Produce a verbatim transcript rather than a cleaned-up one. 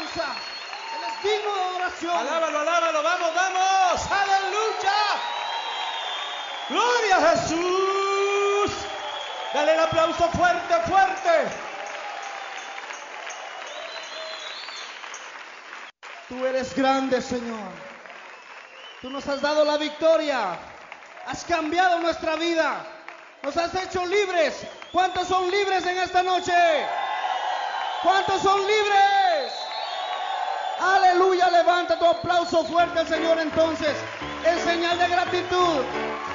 alabanza. Él es digno de adoración. Alábalo, alábalo, vamos, vamos. Aleluya. Gloria a Jesús. Dale el aplauso fuerte, fuerte. Tú eres grande, Señor. Tú nos has dado la victoria. Has cambiado nuestra vida. Nos has hecho libres. ¿Cuántos son libres en esta noche? ¿Cuántos son libres? Aleluya, levanta tu aplauso fuerte al Señor entonces, en señal de gratitud.